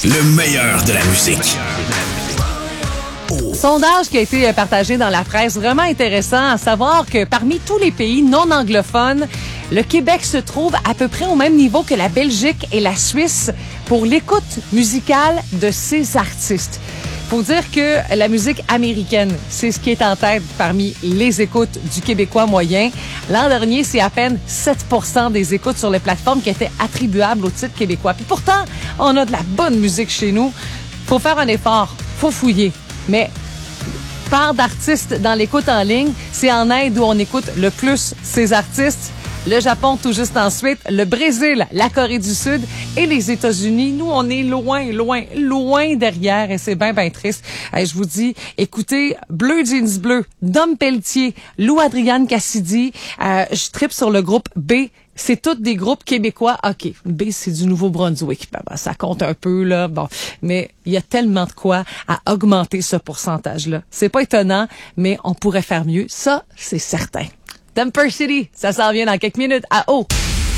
Le meilleur de la musique. Sondage qui a été partagé dans la presse, vraiment intéressant à savoir que parmi tous les pays non anglophones, le Québec se trouve à peu près au même niveau que la Belgique et la Suisse pour l'écoute musicale de ses artistes. Faut dire que la musique américaine, c'est ce qui est en tête parmi les écoutes du Québécois moyen. L'an dernier, c'est à peine 7% des écoutes sur les plateformes qui étaient attribuables au titre québécois. Puis pourtant, on a de la bonne musique chez nous. Faut faire un effort, faut fouiller. Mais part d'artistes dans l'écoute en ligne, c'est en Inde où on écoute le plus ces artistes. Le Japon tout juste ensuite, le Brésil, la Corée du Sud et les États-Unis. Nous, on est loin derrière et c'est bien triste. Je vous dis, écoutez, Bleu Jeans Bleu, Dom Pelletier, Lou Adrienne Cassidy, je tripe sur le groupe B. C'est tous des groupes québécois. OK, B, c'est du Nouveau-Brunswick. Ben, ça compte un peu, là. Bon, mais il y a tellement de quoi à augmenter ce pourcentage-là. C'est pas étonnant, mais on pourrait faire mieux. Ça, c'est certain. Temper City, ça s'en vient dans quelques minutes à haut.